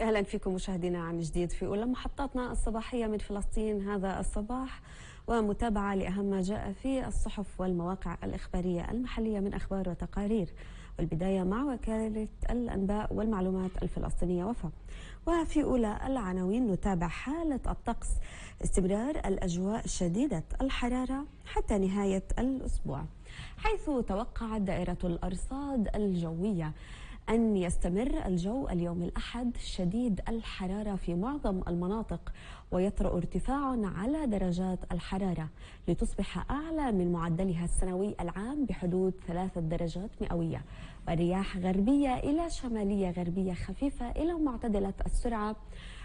أهلا فيكم مشاهدينا عن جديد في أولى محطاتنا الصباحية من فلسطين هذا الصباح، ومتابعة لأهم ما جاء في الصحف والمواقع الإخبارية المحلية من أخبار وتقارير. والبداية مع وكالة الأنباء والمعلومات الفلسطينية وفا. وفي أولى العناوين نتابع حالة الطقس، استمرار الأجواء شديدة الحرارة حتى نهاية الأسبوع، حيث توقعت دائرة الأرصاد الجوية أن يستمر الجو اليوم الأحد شديد الحرارة في معظم المناطق، ويطرأ ارتفاع على درجات الحرارة لتصبح أعلى من معدلها السنوي العام بحدود 3 درجات مئوية، والرياح غربية إلى شمالية غربية خفيفة إلى معتدلة السرعة،